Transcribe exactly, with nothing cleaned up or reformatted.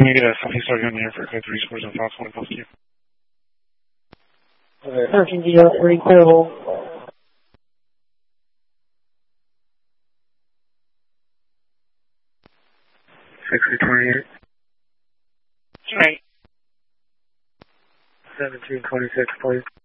Can you get a copy starting on the air for code three scores and Fox one Golf Q? thirteen D O three, clear hole. sixty twenty-eight. Right. seventeen twenty-six, please.